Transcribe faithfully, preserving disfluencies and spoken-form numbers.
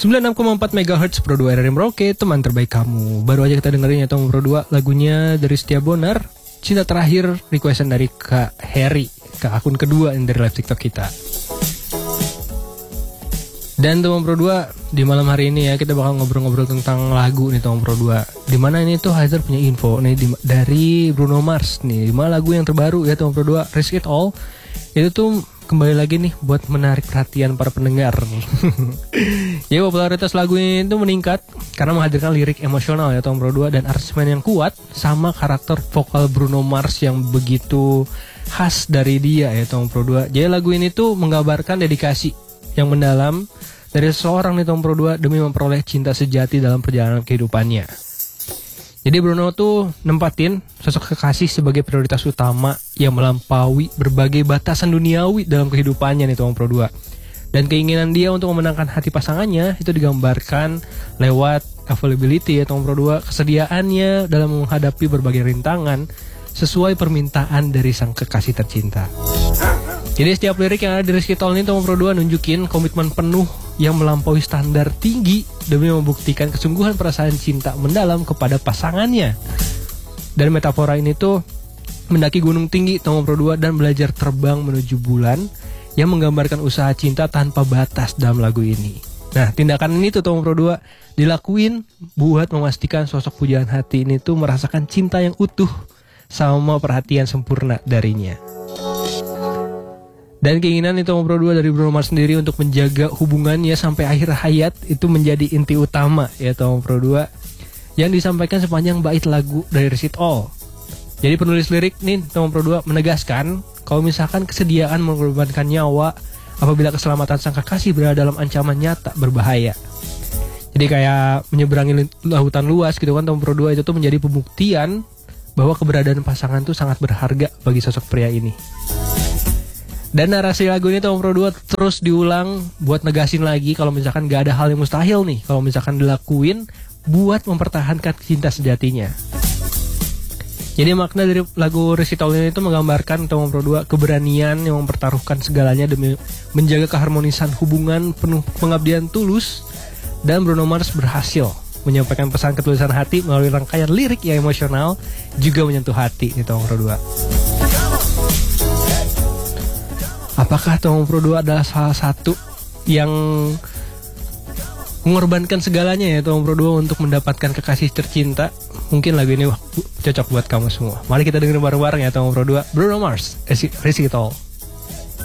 sembilan puluh enam koma empat megahertz Pro dua R R M Rocket, teman terbaik kamu. Baru aja kita dengerin ya Tom Pro dua, lagunya dari Setia Bonar, Cinta Terakhir, requestan dari Kak Harry, ke akun kedua dari live TikTok kita. Dan Tom Pro dua, di malam hari ini ya kita bakal ngobrol-ngobrol tentang lagu nih Tom Pro dua. Dimana ini tuh Hazer punya info nih di, dari Bruno Mars nih, dimana lagu yang terbaru ya Tom Pro dua, Risk It All, itu tuh kembali lagi nih buat menarik perhatian para pendengar. Ya, popularitas lagu ini tuh meningkat karena menghadirkan lirik emosional ya Tom Pro dua dan aransemen yang kuat sama karakter vokal Bruno Mars yang begitu khas dari dia ya Tom Pro dua. Jadi lagu ini tuh menggambarkan dedikasi yang mendalam dari seseorang nih Tom Pro dua demi memperoleh cinta sejati dalam perjalanan kehidupannya. Jadi Bruno tuh nempatin sosok kekasih sebagai prioritas utama yang melampaui berbagai batasan duniawi dalam kehidupannya nih Tom Pro dua. Dan keinginan dia untuk memenangkan hati pasangannya itu digambarkan lewat availability ya Tom Pro dua, kesediaannya dalam menghadapi berbagai rintangan sesuai permintaan dari sang kekasih tercinta. Jadi setiap lirik yang ada di Risk It All ini Tom Pro dua nunjukin komitmen penuh yang melampaui standar tinggi demi membuktikan kesungguhan perasaan cinta mendalam kepada pasangannya. Dan metafora ini tuh mendaki gunung tinggi Tom Pro dua dan belajar terbang menuju bulan yang menggambarkan usaha cinta tanpa batas dalam lagu ini. Nah, tindakan ini tuh Tom Pro dua dilakuin buat memastikan sosok pujaan hati ini tuh merasakan cinta yang utuh sama perhatian sempurna darinya. Dan keinginan itu Tom Pro dua dari Bruno Mars sendiri untuk menjaga hubungannya sampai akhir hayat itu menjadi inti utama ya Tom Pro dua yang disampaikan sepanjang bait lagu dari Risk It All. Jadi penulis lirik nih Tom Pro dua menegaskan kalau misalkan kesediaan mengorbankan nyawa apabila keselamatan sang kekasih berada dalam ancaman nyata berbahaya. Jadi kayak menyeberangi lautan luas gitu kan Tom Pro dua itu tuh menjadi pembuktian bahwa keberadaan pasangan tuh sangat berharga bagi sosok pria ini. Dan narasi lagu ini Tom Pro dua terus diulang buat negasin lagi kalau misalkan gak ada hal yang mustahil nih kalau misalkan dilakuin buat mempertahankan cinta sejatinya. Jadi makna dari lagu Risk It All ini itu menggambarkan Tom Pro dua keberanian yang mempertaruhkan segalanya demi menjaga keharmonisan hubungan penuh pengabdian tulus. Dan Bruno Mars berhasil menyampaikan pesan ketulusan hati melalui rangkaian lirik yang emosional juga menyentuh hati nih Tom Pro dua. Apakah Tom Pro dua adalah salah satu yang mengorbankan segalanya ya Tom Pro dua untuk mendapatkan kekasih tercinta? Mungkin lagu ini cocok buat kamu semua. Mari kita dengerin bareng-bareng ya Tom Pro dua, Bruno Mars, Risk It All.